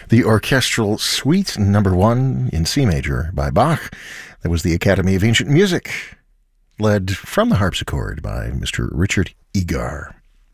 The Orchestral Suite Number 1 in C major by Bach. That was the Academy of Ancient Music, led from the harpsichord by Mr. Richard Egar.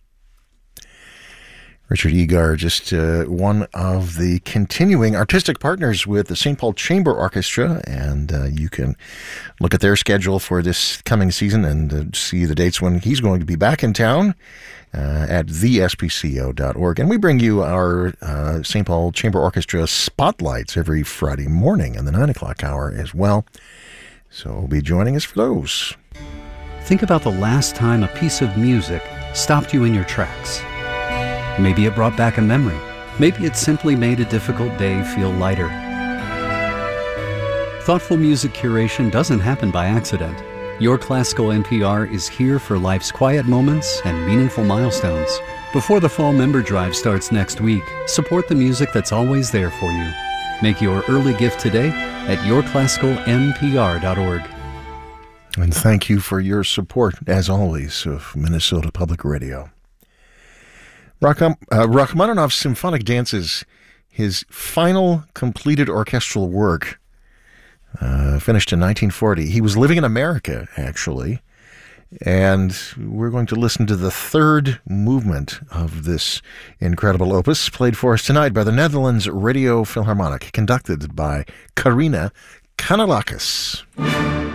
Richard Egar, just one of the continuing artistic partners with the St. Paul Chamber Orchestra, and you can look at their schedule for this coming season and see the dates when he's going to be back in town at thespco.org. And we bring you our St. Paul Chamber Orchestra spotlights every Friday morning in the 9 o'clock hour as well. So be joining us for those. Think about the last time a piece of music stopped you in your tracks. Maybe it brought back a memory. Maybe it simply made a difficult day feel lighter. Thoughtful music curation doesn't happen by accident. Your Classical NPR is here for life's quiet moments and meaningful milestones. Before the fall member drive starts next week, support the music that's always there for you. Make your early gift today at yourclassicalnpr.org. And thank you for your support, as always, of Minnesota Public Radio. Rachmaninoff's Symphonic Dances, his final completed orchestral work, finished in 1940. He was living in America, actually, and we're going to listen to the third movement of this incredible opus, played for us tonight by the Netherlands Radio Philharmonic, conducted by Karina Kanellakis.